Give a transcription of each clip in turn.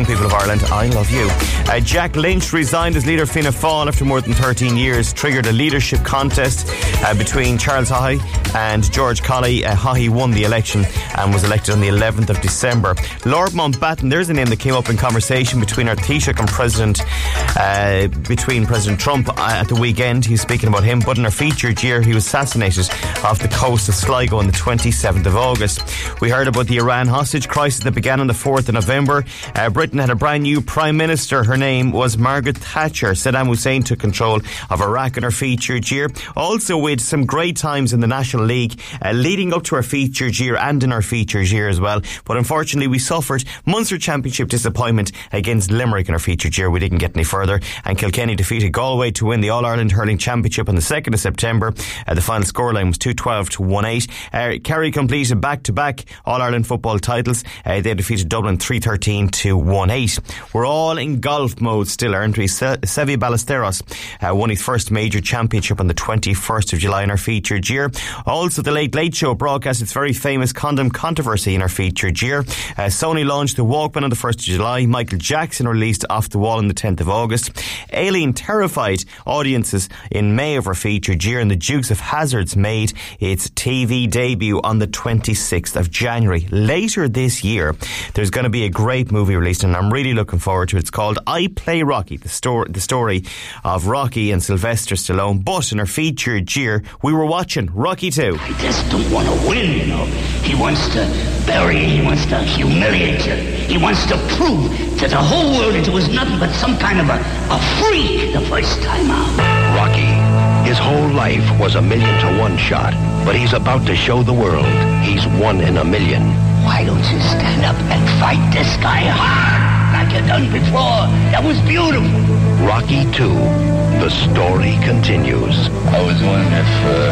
young people of Ireland, I love you. Jack Lynch resigned as leader of Fianna Fáil after more than 13 years, triggered a leadership contest between Charles Haughey and George Colley. Haughey won the election and was elected on the 11th of December. Lord Mountbatten, there's a name that came up in conversation between our Taoiseach and President Trump at the weekend. He was speaking about him, but in our featured year, he was assassinated off the coast of Sligo on the 27th of August. We heard about the Iran hostage crisis that began on the 4th of November. Britain had a brand new Prime Minister. Her name was Margaret Thatcher. Saddam Hussein took control of Iraq in our featured year. Also with some great times in the National League leading up to our featured year and in our featured year as well. But unfortunately we suffered Munster Championship disappointment against Limerick in our featured year. We didn't get any further, and Kilkenny defeated Galway to win the All-Ireland Hurling Championship on the 2nd of September. The final scoreline was 2-12 to 1-8. Kerry completed back-to-back All-Ireland football titles. They defeated Dublin 3-13 to 1-8. We're all in golf mode still, aren't we? Seve Ballesteros won his first major championship on the 21st of July in our featured year. Also, the Late Late Show broadcast its very famous condom controversy in our featured year. Sony launched the Walkman on the 1st of July. Michael Jackson released Off the Wall on the 10th of August. Alien terrified audiences in May of our featured year, and the Dukes of Hazzards made its TV debut on the 26th of January. Later this year, there's going to be a great movie released, and I'm really looking forward to it. It's called I Play Rocky, the story of Rocky and Sylvester Stallone. But in our featured year, we were watching Rocky 2. I just don't want to win, you know. He wants to bury you. He wants to humiliate you. He wants to prove to the whole world that it was nothing but some kind of a freak the first time out. Rocky. His whole life was 1,000,000-to-1 shot, but he's about to show the world he's 1 in 1,000,000. Why don't you stand up and fight this guy hard like you done before? That was beautiful. Rocky 2. The story continues. I was wondering if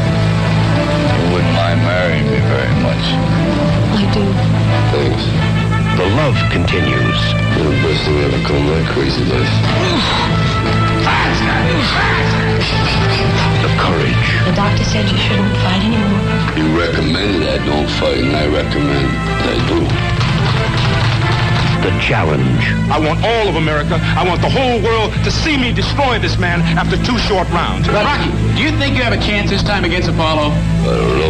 you wouldn't mind marrying me very much. I do. Thanks. The love continues. You're the best thing ever come my crazy life. The courage. The doctor said you shouldn't fight anymore. You recommended I don't fight, and I recommend that I do. The challenge. I want all of America, I want the whole world to see me destroy this man after 2 short rounds. Rocky, do you think you have a chance this time against Apollo? I don't know.